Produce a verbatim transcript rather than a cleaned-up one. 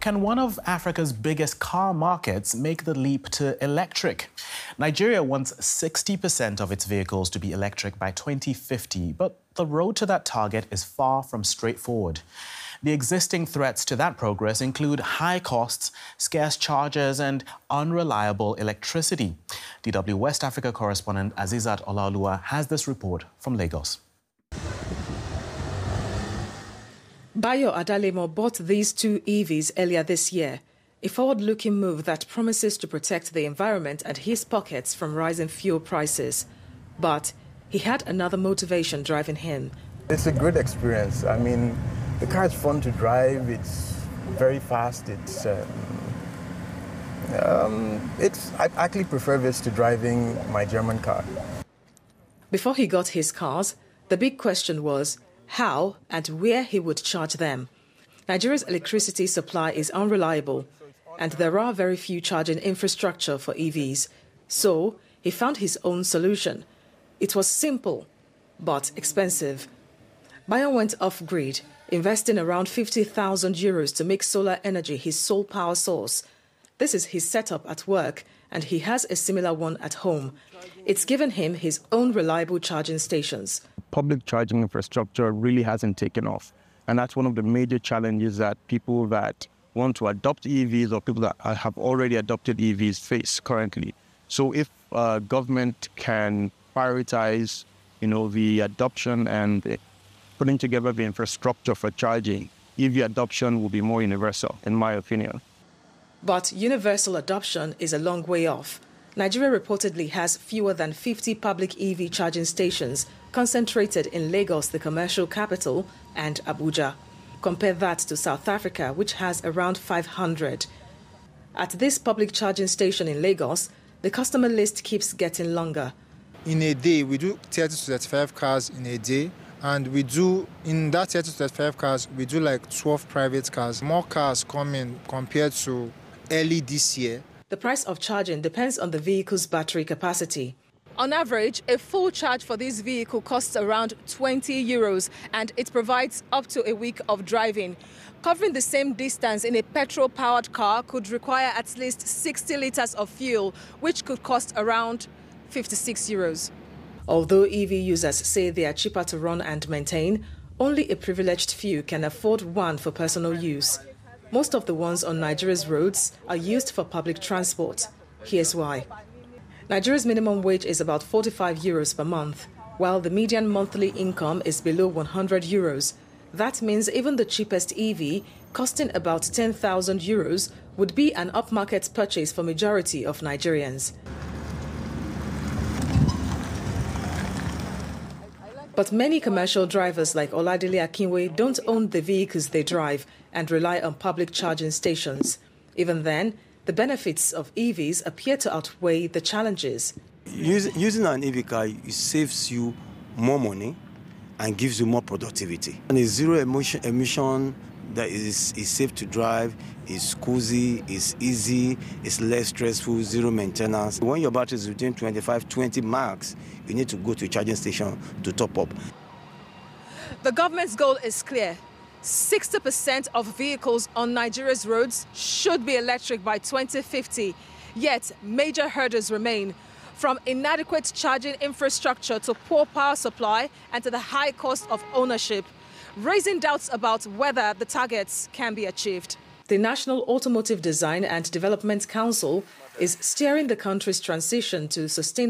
Can one of Africa's biggest car markets make the leap to electric? Nigeria wants sixty percent of its vehicles to be electric by twenty fifty, but the road to that target is far from straightforward. The existing threats to that progress include high costs, scarce chargers, and unreliable electricity. D W West Africa correspondent Azizat Olaoluwa has this report from Lagos. Bayo Adalemo bought these two E Vs earlier this year, a forward-looking move that promises to protect the environment and his pockets from rising fuel prices. But he had another motivation driving him. It's a great experience. I mean, the car is fun to drive, it's very fast, it's... Um, um, it's I actually prefer this to driving my German car. Before he got his cars, the big question was how and where he would charge them. Nigeria's electricity supply is unreliable, and there are very few charging infrastructure for E Vs. So he found his own solution. It was simple, but expensive. Bayo went off-grid, investing around fifty thousand euros to make solar energy his sole power source. This is his setup at work, and he has a similar one at home. It's given him his own reliable charging stations. Public charging infrastructure really hasn't taken off. And that's one of the major challenges that people that want to adopt E Vs or people that have already adopted E Vs face currently. So if uh, government can prioritize, you know, the adoption and the putting together the infrastructure for charging, E V adoption will be more universal, in my opinion. But universal adoption is a long way off. Nigeria reportedly has fewer than fifty public E V charging stations concentrated in Lagos, the commercial capital, and Abuja. Compare that to South Africa, which has around five hundred. At this public charging station in Lagos, the customer list keeps getting longer. In a day, we do thirty to thirty-five cars in a day. And we do, in that thirty to thirty-five cars, we do like twelve private cars. More cars come in compared to early this year. The price of charging depends on the vehicle's battery capacity. On average, a full charge for this vehicle costs around twenty euros, and it provides up to a week of driving. Covering the same distance in a petrol-powered car could require at least sixty litres of fuel, which could cost around fifty-six euros. Although E V users say they are cheaper to run and maintain, only a privileged few can afford one for personal use. Most of the ones on Nigeria's roads are used for public transport. Here's why. Nigeria's minimum wage is about forty-five euros per month, while the median monthly income is below one hundred euros. That means even the cheapest E V, costing about ten thousand euros, would be an upmarket purchase for majority of Nigerians. But many commercial drivers like Oladile Akinwe don't own the vehicles they drive and rely on public charging stations. Even then, the benefits of E Vs appear to outweigh the challenges. Use, using an E V car it saves you more money and gives you more productivity. And it's zero emission, emission that is, is safe to drive, it's cozy, it's easy, it's less stressful, zero maintenance. When your battery is within twenty-five, twenty max, you need to go to a charging station to top up. The government's goal is clear. sixty percent of vehicles on Nigeria's roads should be electric by twenty fifty. Yet, major hurdles remain, from inadequate charging infrastructure to poor power supply and to the high cost of ownership, raising doubts about whether the targets can be achieved. The National Automotive Design and Development Council is steering the country's transition to sustainable